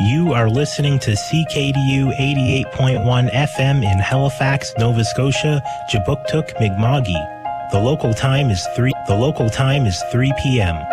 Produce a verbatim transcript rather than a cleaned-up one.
You are listening to C K D U eighty-eight point one F M in Halifax, Nova Scotia, Jabuktuk, Mi'kma'ki. The local time is three. The local time is three p m